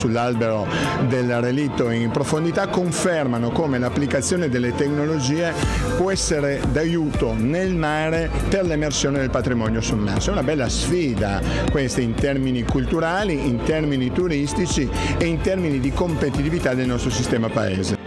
sull'albero del relitto in profondità confermano come l'applicazione delle tecnologie può essere d'aiuto nel mare per l'emersione del patrimonio sommerso. È una bella sfida questa in termini culturali, in termini turistici e in termini di competitività del nostro sistema paese.